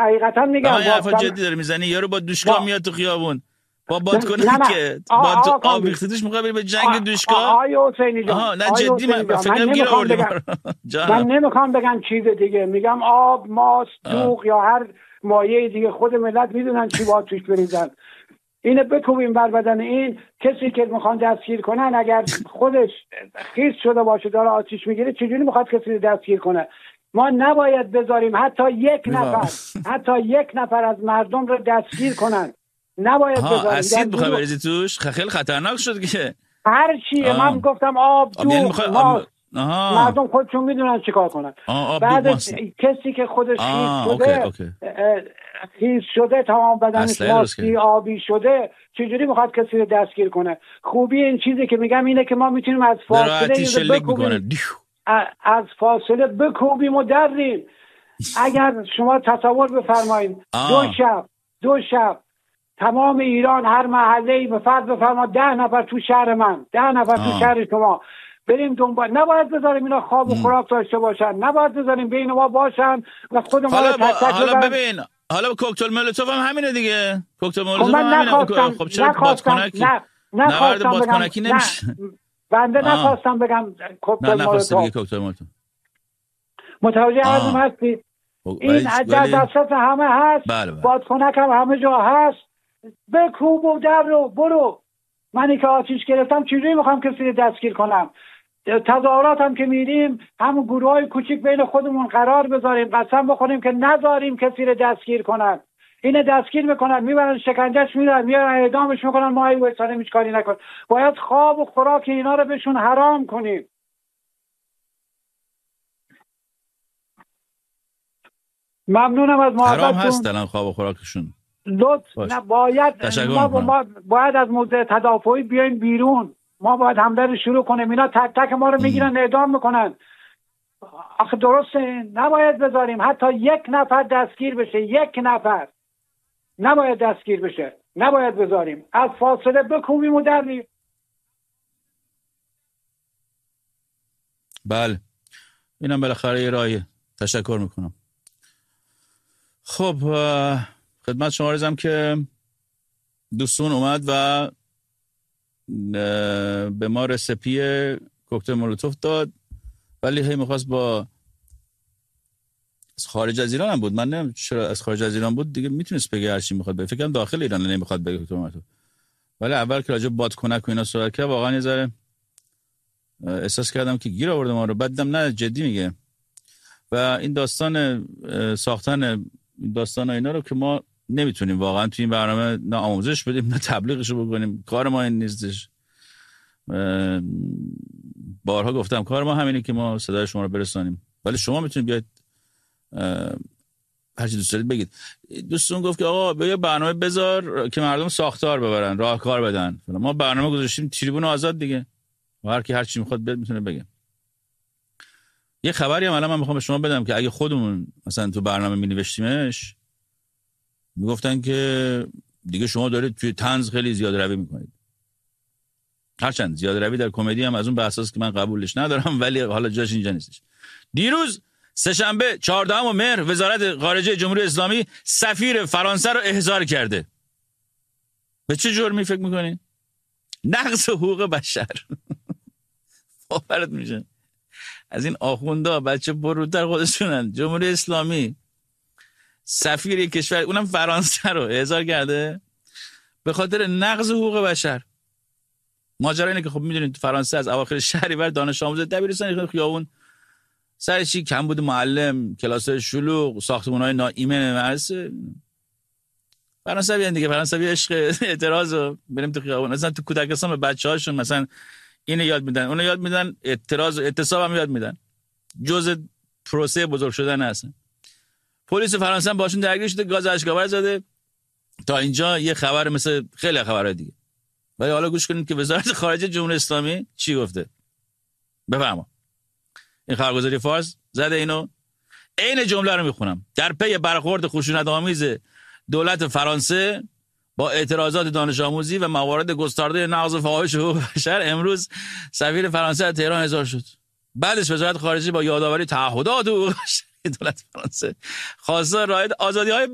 حقیقتا میگم. این حرفا جدی داره میزنی؟ یارو با دوشکا میاد تو خیابون با بادکنک با آب ریخته توش میخواد بره به جنگ دوشکا. آقای حسینی جان، نه جدی من فکرم گیر آوردی. من نمیخوام بگم چیز دیگه، میگم آب، ماست، دوغ یا هر مایه دیگه خود ملت میدونن چی باید توش بریزن. اینو بکوبیم بر بدن این کسی که میخوان دستگیر کنن. اگر خودش خیس شده باشه داره آتیش میگیره، چجوری میخواد کسی رو دستگیر کنه؟ ما نباید بذاریم حتی یک نفر از مردم رو دستگیر کنن. نباید بذاریم. اسید بخوای بریزی توش خیلی خطرناک شد که هر چیه. من گفتم آب، دوغ، ماست. مردم خودشون میدونن چیکار کنن. بعد کسی که خودش خیس شده تمام بدنش ماستی آبی شده، چجوری میخواد کسی رو دستگیر کنه؟ خوبی این چیزی که میگم اینه که ما میتونیم از فاصله بکوبیم و دریم. اگر شما تصور بفرمایید دو شب تمام ایران هر محله‌ای به فرض بفرما 10 نفر تو شهر من، 10 نفر تو شهر شما بریم دنبال. نباید بذاریم اینا خواب و خوراک داشته باشن، نباید بذاریم بین ما باشن و خود ما رو حالا ببین، حالا کوکتل مولوتوف هم همینه دیگه. کوکتل مولوتوف هم همینه. خب چرا بادکنکی نخواستم بادکنکی نمیشه؟ بنده نخواستم بگم کوکتل مولوتوف. متوجه عرضم هستی؟ این در دسترس همه هست. بادکنک هم همه جا هست. بکوب و در رو برو. منی که آتیش گرفتم چجوری میخوام کسی رو دستگیر کنم؟ تظاهرات هم که میریم همون گروه های کوچیک بین خودمون قرار بذاریم، قسم بخوریم که نذاریم کسی رو دستگیر کنن. اینه دستگیر میکنن، میبرن شکنجهش میدن، میارن اعدامش میکنن. ما ای وایسانیم هیچ کاری نکن. باید خواب و خوراک اینا رو بهشون حرام کنیم. ممنونم از محبتتون. حرام هست الان خواب و خوراکشون. نه باید از موضع تدافعی بیایم بیرون. ما باید حمله رو شروع کنیم. اینا تک تک ما رو میگیرن اعدام میکنن. آخه درسته؟ نباید بذاریم حتی یک نفر دستگیر بشه. یک نفر نباید دستگیر بشه. نباید بذاریم. از فاصله بکوبیم و دریم. بله، اینم بالاخره یه راهیه. تشکر میکنم. خب خدمت شما عرضم که دوستون اومد و به ما رسپی کوکتل مولوتوف داد، ولی هی میخواست با از خارج از ایران هم بود. من نمیدونم چرا از خارج از ایران بود دیگه میتونست بگه هر چی میخواد بگه. فکر کنم داخل ایران نمیخواد بگه کوکتل مولوتوف. ولی اول که راجع به بادکنک و اینا صحبت کرد واقعا یه ذره احساس کردم که گیر آورده ما رو. بعدم نه جدی میگه. و این داستان ساختن داستان اینا رو که ما نمیتونیم واقعا توی این برنامه نه آموزش بدیم نه تبلیغشو بکنیم. کار ما این نیستش. بارها گفتم کار ما همینه که ما صدای شما رو برسانیم، ولی شما میتونید بیاید هر چی دوست دارید بگید. دوستون گفت که آقا به یه برنامه بذار که مردم ساختار ببرن، راهکار بدن. ما برنامه گذاشتیم تریبون آزاد دیگه، و هر کی هر چی میخواد بیاد میتونه بگه. یه خبری هم الان من میخوام به شما بدم که اگه خودمون مثلا تو برنامه مینوشتیمش میگفتن که دیگه شما دارید توی طنز خیلی زیاده روی میکنید. هرچند زیاده روی در کمدی هم از اون بحثاست که من قبولش ندارم، ولی حالا جاش اینجا نیستش. دیروز سه‌شنبه 14 مهر وزارت خارجه جمهوری اسلامی سفیر فرانسه رو احضار کرده. به چه جرمی فکر میکنید؟ نقض حقوق بشر. باورت میشه؟ از این آخوندا بچه بروتر خودشونن. جمهوری اسلامی سفیر کشور اونم فرانسه رو احضار کرده به خاطر نقض حقوق بشر. ماجرا اینه که خب میدونید تو فرانسه از اواخر شهریور دانش آموز دبیرستان خیابون سر چی کم بود معلم، کلاس‌های شلوغ، ساختمان‌های ناایمن مدرسه. فرانسوی ان دیگه، فرانسوی عشق اعتراضو بریم تو خیابون. مثلا تو کودکستان به بچه‌هاشون مثلا اینو یاد میدن، اونو یاد میدن، اعتراض و اعتصاب هم یاد میدن. جزء پروسه بزرگ شدن هستن. پلیس فرانسه هم باشون درگیر شده، گاز اشک‌آور زده. تا اینجا یه خبر مثل خیلی خبرهای دیگه. ولی حالا گوش کنید که وزارت خارجه جمهوری اسلامی چی گفته. بفرما. این خبرگزاری فارس زده اینو. عین جمله رو میخونم. در پی برخورد خشونت‌آمیز دولت فرانسه با اعتراضات دانش آموزی و موارد گسترده نقض فواحش حقوق بشر، امروز سفیر فرانسه در تهران احضار شد. بعدش وزارت خارجه با یادآوری تعهدات حقوق بشر دولت فرانسه خواستار رعایت آزادی‌های